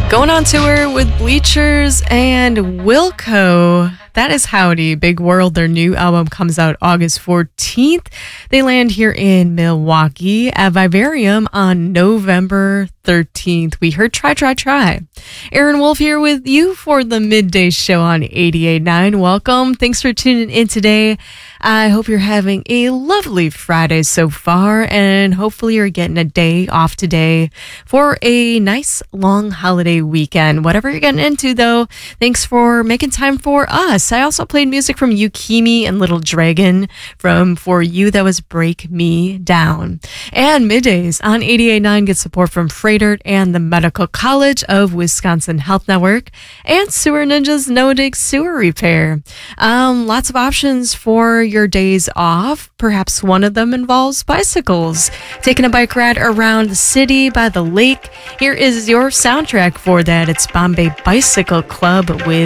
Going on tour with Bleachers and Wilco. That is Howdy, Big World. Their new album comes out August 14th. They land here in Milwaukee at Vivarium on November 13th. We heard Try. Aaron Wolf here with you for the Midday Show on 88.9. Welcome. Thanks for tuning in today. I hope you're having a lovely Friday so far, and hopefully you're getting a day off today for a nice long holiday weekend. Whatever you're getting into, though, thanks for making time for us. I also played music from Yukimi and Little Dragon from For You. That was Break Me Down. And Middays on 88.9 get support from Freighter and the Medical College of Wisconsin Health Network and Sewer Ninjas No Dig Sewer Repair. Lots of options for your days off. Perhaps one of them involves bicycles. Taking a bike ride around the city by the lake. Here is your soundtrack for that. It's Bombay Bicycle Club with